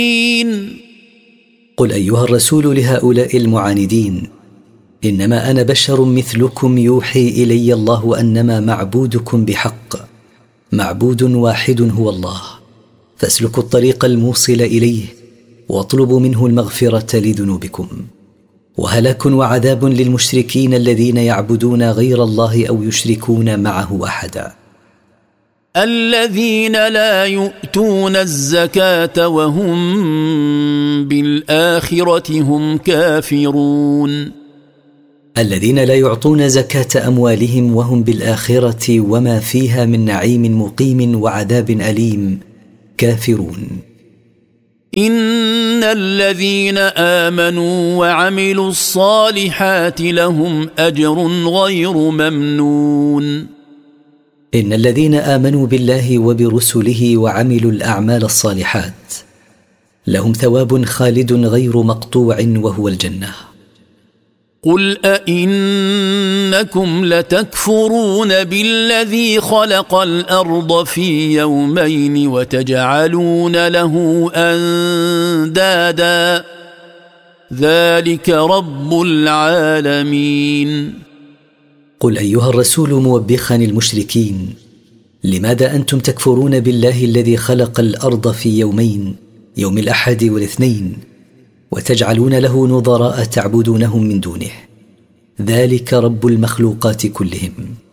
قل أيها الرسول لهؤلاء المعاندين: إنما أنا بشر مثلكم يوحي إلي الله أنما معبودكم بحق معبود واحد هو الله، فاسلكوا الطريق الموصل إليه واطلبوا منه المغفرة لذنوبكم. وهلاك وعذاب للمشركين الذين يعبدون غير الله أو يشركون معه أحدا. الذين لا يؤتون الزكاة وهم بالآخرة هم كافرون. الذين لا يعطون زكاة أموالهم وهم بالآخرة وما فيها من نعيم مقيم وعذاب أليم كافرون. إن الذين آمنوا وعملوا الصالحات لهم أجر غير ممنون. إن الذين آمنوا بالله وبرسله وعملوا الأعمال الصالحات لهم ثواب خالد غير مقطوع وهو الجنة. قل أئنكم لتكفرون بالذي خلق الأرض في يومين وتجعلون له أندادا ذلك رب العالمين. قل أيها الرسول موبخا المشركين: لماذا أنتم تكفرون بالله الذي خلق الأرض في يومين، يوم الأحد والاثنين، وتجعلون له نظراء تعبدونهم من دونه؟ ذلك رب المخلوقات كلهم.